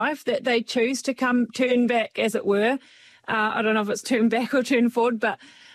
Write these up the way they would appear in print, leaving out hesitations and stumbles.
life that they choose to turn back, as it were. I don't know if it's turn back or turn forward, but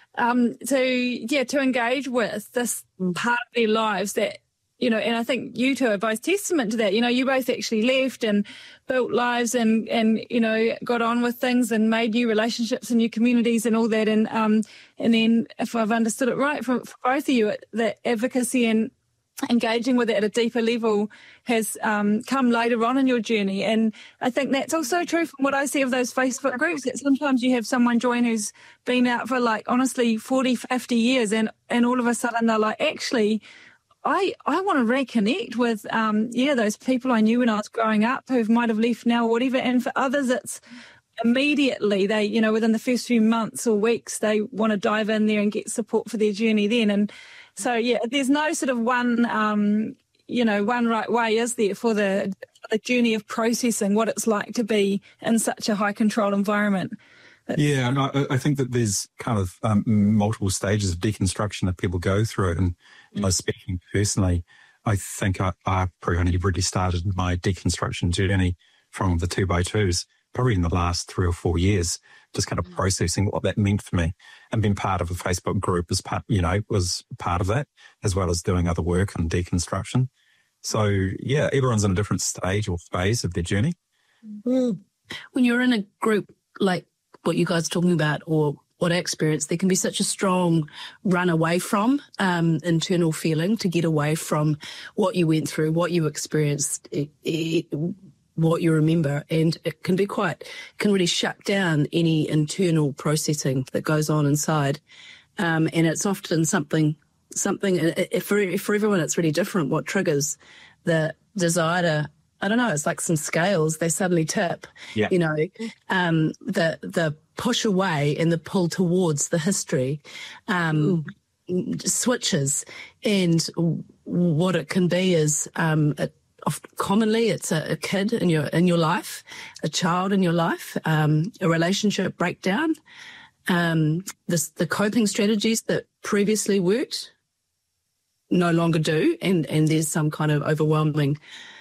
to engage with this part of their lives that, and I think you two are both testament to that. You both actually left and built lives and got on with things and made new relationships and new communities and all that. And then, if I've understood it right, for both of you, the advocacy and engaging with it at a deeper level has come later on in your journey. And I think that's also true from what I see of those Facebook groups, that sometimes you have someone join who's been out for honestly 40, 50 years and all of a sudden they're like, actually, I want to reconnect with, those people I knew when I was growing up who might have left now or whatever. And for others, it's immediately they, within the first few months or weeks, they want to dive in there and get support for their journey then. And so, there's no sort of one right way, is there, for the journey of processing what it's like to be in such a high control environment. Yeah, and I think that there's kind of multiple stages of deconstruction that people go through. And speaking personally, I think I probably only really started my deconstruction journey from the 2x2s probably in the last 3 or 4 years, just kind of processing what that meant for me. And being part of a Facebook group was part of that, as well as doing other work on deconstruction. So, everyone's in a different stage or phase of their journey. When you're in a group like what you guys are talking about, or what I experienced, there can be such a strong run away from internal feeling, to get away from what you went through, what you experienced, what you remember, and it can really shut down any internal processing that goes on inside. And it's often something for everyone, it's really different what triggers the desire to, I don't know, it's like some scales, they suddenly tip, the push away and the pull towards the history switches. And what it can be is, commonly it's a kid in your life, a child in your life, a relationship breakdown, the coping strategies that previously worked no longer do, and there's some kind of overwhelming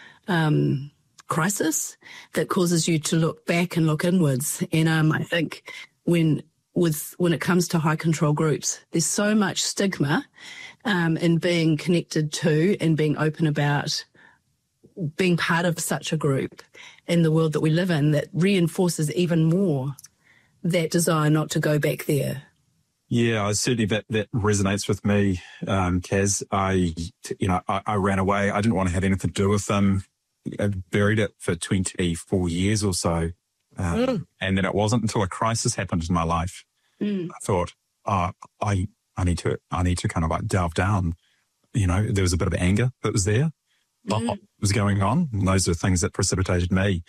crisis that causes you to look back and look inwards. And I think when it comes to high control groups, there's so much stigma in being connected to and being open about being part of such a group in the world that we live in, that reinforces even more that desire not to go back there. Yeah, certainly that resonates with me, Kaz. I ran away. I didn't want to have anything to do with them. I buried it for 24 years or so. And then it wasn't until a crisis happened in my life. I thought, I need to kind of delve down. There was a bit of anger that was there. What was going on? And those are things that precipitated me,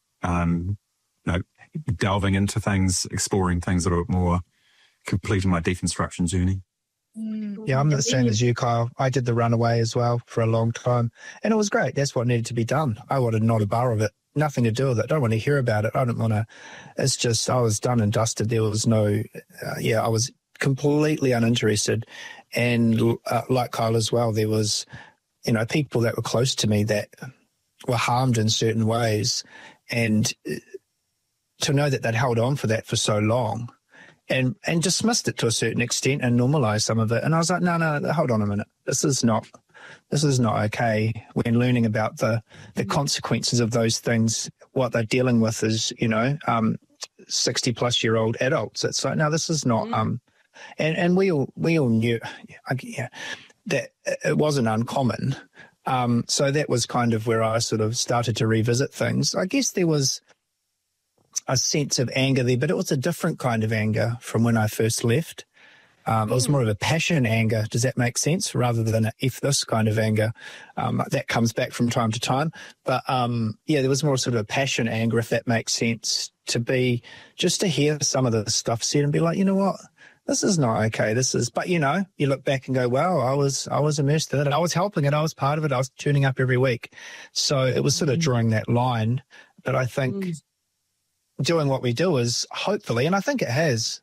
delving into things, exploring things a little bit more, completing my deconstruction journey. Yeah, I'm the same as you, Kyle. I did the runaway as well for a long time, and it was great. That's what needed to be done. I wanted not a bar of it, nothing to do with it. I don't want to hear about it. I don't want to. It's just I was done and dusted. There was no, I was completely uninterested. And like Kyle as well, there was, people that were close to me that were harmed in certain ways, and to know that they'd held on for that for so long. And dismissed it to a certain extent and normalized some of it. And I was like, no, hold on a minute. This is not okay. When learning about the consequences of those things, what they're dealing with is, 60-plus-year-old adults. It's like, no, this is not. And we all knew, that it wasn't uncommon. So that was kind of where I sort of started to revisit things. I guess there was a sense of anger there, but it was a different kind of anger from when I first left. It was more of a passion anger. Does that make sense? Rather than a F this kind of anger. That comes back from time to time. But, there was more sort of a passion anger, if that makes sense, just to hear some of the stuff said and be like, you know what? This is not okay. But you look back and go, wow, I was immersed in it. I was helping it. I was part of it. I was tuning up every week. So it was sort of drawing that line. But I think doing what we do is hopefully, and I think it has,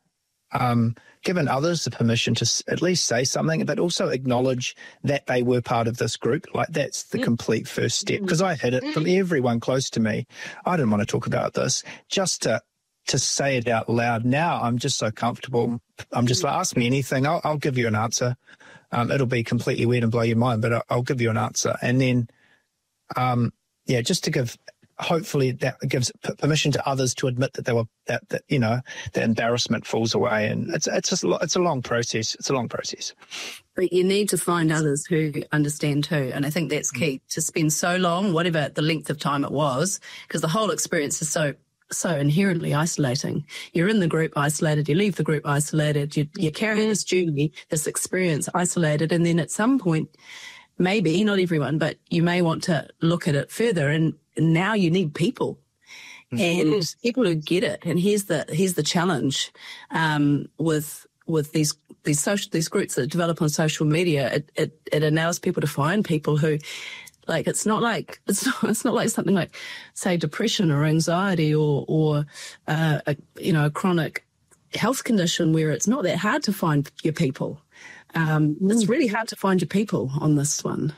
given others the permission to at least say something, but also acknowledge that they were part of this group. Like that's the complete first step, because I hid it from everyone close to me. I didn't want to talk about this, just to say it out loud. Now I'm just so comfortable. I'm just like, ask me anything. I'll give you an answer. It'll be completely weird and blow your mind, but I'll give you an answer. And then, just to give, hopefully that gives permission to others to admit that they were, that the embarrassment falls away. And it's a long process. It's a long process. But you need to find others who understand too. And I think that's key, to spend so long, whatever the length of time it was, because the whole experience is so inherently isolating. You're in the group isolated, you leave the group isolated, you carry this journey, this experience isolated, and then at some point, maybe, not everyone, but you may want to look at it further, and now you need people. And people who get it. And here's the challenge with these groups that develop on social media. It allows people to find people who, like, it's not like something like, say, depression or anxiety or a chronic health condition where it's not that hard to find your people. It's really hard to find your people on this one.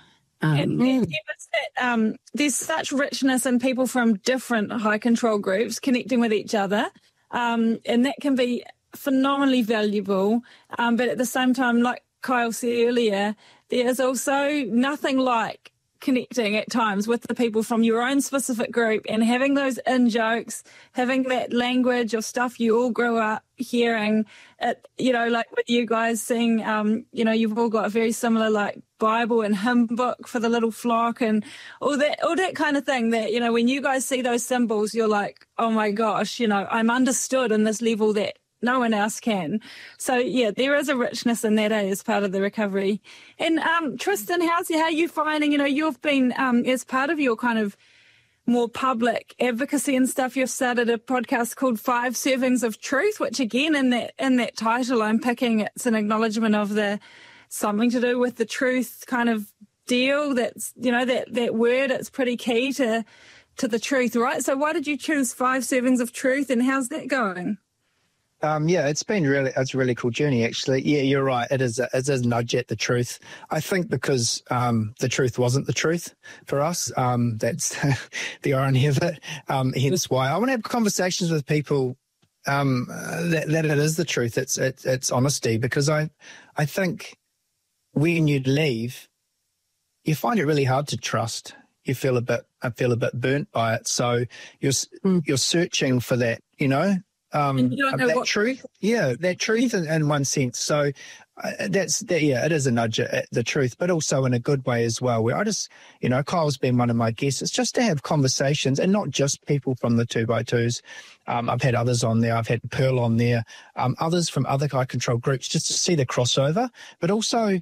There's such richness in people from different high control groups connecting with each other, and that can be phenomenally valuable. But at the same time, like Kyle said earlier, there is also nothing like connecting at times with the people from your own specific group and having those in-jokes, having that language of stuff you all grew up hearing. Like with you guys seeing, you've all got a very similar like Bible and hymn book for the little flock and all that kind of thing that, when you guys see those symbols, you're like, oh my gosh, I'm understood in this level that no one else can. So yeah, there is a richness in that as part of the recovery. And Tristan, how are you finding, you've been as part of your kind of more public advocacy and stuff, you've started a podcast called 5 Servings of Truth, which again in that title I'm picking, it's an acknowledgement of something to do with the truth kind of deal. That's that word, it's pretty key to the truth, right? So why did you choose 5 Servings of Truth, and how's that going? It's a really cool journey, actually. Yeah, you're right. It is a nudge at the truth. I think because the truth wasn't the truth for us. That's the irony of it. Hence why I want to have conversations with people that it is the truth. It's honesty, because I think when you leave, you find it really hard to trust. I feel a bit burnt by it. So you're searching for that, and you don't know that truth. Yeah, that truth in one sense. So it is a nudge at the truth, but also in a good way as well, where I just, Kyle's been one of my guests. It's just to have conversations, and not just people from the 2x2s. I've had others on there. I've had Pearl on there, others from other high control groups, just to see the crossover, but also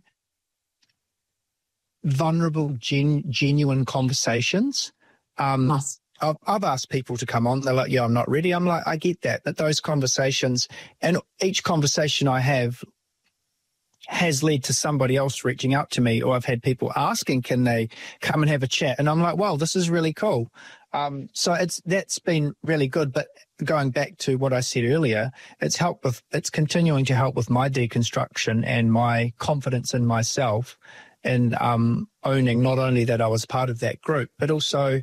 vulnerable, genuine conversations. I've asked people to come on. They're like, yeah, I'm not ready. I'm like, I get that. But those conversations, and each conversation I have has led to somebody else reaching out to me, or I've had people asking, can they come and have a chat? And I'm like, wow, this is really cool. So that's been really good. But going back to what I said earlier, it's continuing to help with my deconstruction and my confidence in myself, and owning not only that I was part of that group, but also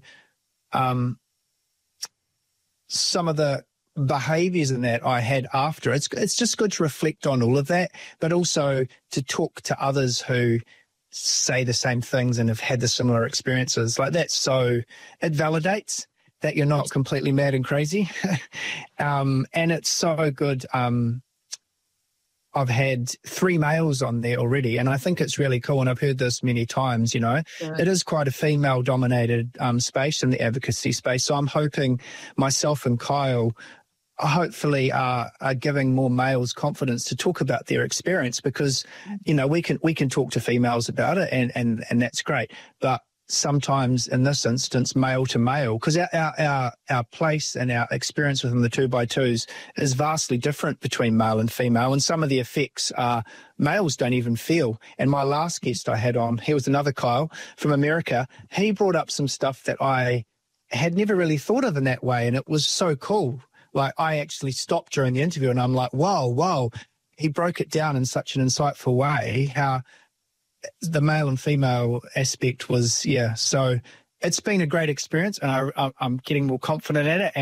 some of the behaviors in that I had after. It's just good to reflect on all of that, but also to talk to others who say the same things and have had the similar experiences like that. So it validates that you're not completely mad and crazy. And it's so good. I've had 3 males on there already, and I think it's really cool. And I've heard this many times, It is quite a female-dominated space in the advocacy space. So I'm hoping myself and Kyle hopefully are giving more males confidence to talk about their experience, because, we can talk to females about it, and that's great. But sometimes in this instance, male to male, because our place and our experience within the 2x2s is vastly different between male and female, and some of the effects males don't even feel. And my last guest I had on, he was another Kyle from America. He brought up some stuff that I had never really thought of in that way, and it was so cool. like I actually stopped during the interview and I'm like, whoa, he broke it down in such an insightful way, how the male and female aspect was, so it's been a great experience and I'm getting more confident at it.